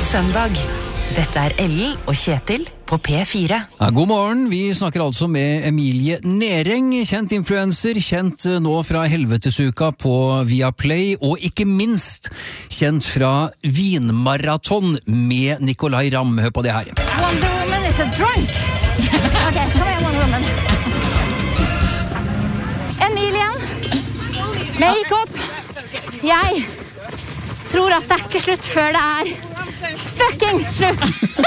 søndag. Dette Ellen og Kjetil på P4. Ja, god morgen, vi snakker altså med Emilie Nering, kjent influencer, kjent nå fra Helvetesuka på Viaplay, og ikke minst kjent fra Vinmaraton med Nicolay Ramm. Hør på det her. Wonder Woman is a drunk. Ok, kom igjen, Wonder Woman. Emilie, make-up. Jeg tror at det ikke slutt før det fucking slutt.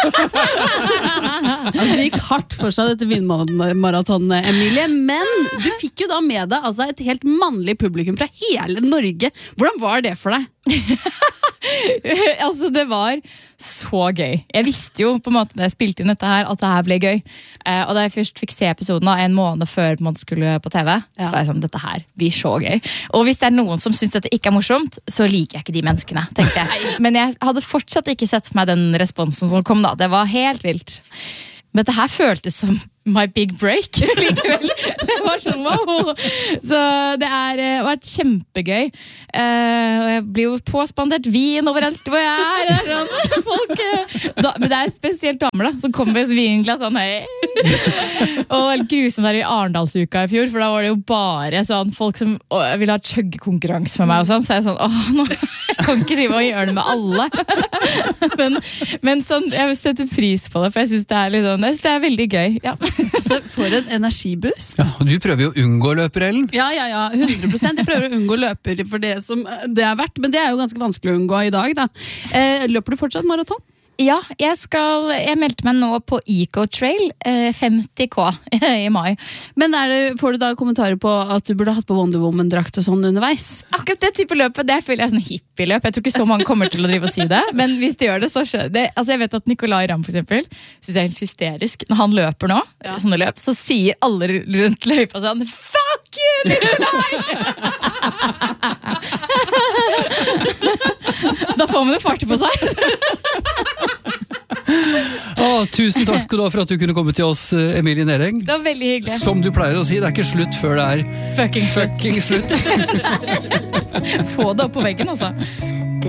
Altså, det gikk hardt for seg dette vinmaratonet, Emilie, men du fikk jo da med deg altså, et helt mannlig publikum fra hele Norge. Hvordan var det for deg? Altså, det var så gøy. Jeg visste jo på en måte da jeg spilte inn dette her at det her ble gøy. Og da jeg først fikk se episoden en måned før på en måte skulle på TV, så var jeg sånn, dette her blir så gøy. Og hvis det noen som synes dette ikke morsomt, så liker jeg ikke de menneskene, tenkte jeg. Men jeg hadde fortsatt ikke sett for meg den responsen som kom da. Det var helt vilt. Men dette her føltes som my big break likevel. Det var sånn, wow. Så det har vært kjempegøy. Og jeg blir jo påspandert vin overalt hvor jeg er. Sånn, folk, men det spesielt damer da, som kommer med vinglass sånn, hei. Og grusomt der i Arendalsuka i fjor, for da var det jo bare sånn, folk som ville ha chuggekonkurranse med meg og sånn, så jeg sånn, nå kan ikke drive og gjøre det med alle. Men sånn, jeg setter pris på det, for jeg synes det litt sånn, jeg synes det veldig gøy, ja. Så for en energiboost. Ja, du prøver jo å unngå løper, Ellen. Ja, 100%. Jeg prøver å unngå løper for det som det verdt, men det jo ganske vanskelig å unngå i dag da. Løper du fortsatt maraton? Ja, jeg meldte meg nå på Eco Trail 50K i mai. Men får du da kommentarer på at du burde hatt på Wonder Woman-drakt og sånn underveis? Akkurat det type løpet, det føler jeg sånn hippie-løp. Jeg tror ikke så mange kommer til å drive og si det, men hvis de gjør det, så skjønner det. Altså jeg vet at Nicolay Ramm for eksempel, synes jeg helt hysterisk. Når han løper nå, sånne løp, så sier alle rundt løypa sånn, fuck you, Nicolay! Da får man det fart på seg. Tusen takk skal du ha for at du kunne komme til oss, Emilie Nering. Det var veldig hyggelig. Som du pleier å si, det ikke slutt før det fucking slutt. Få det opp på veggen, altså.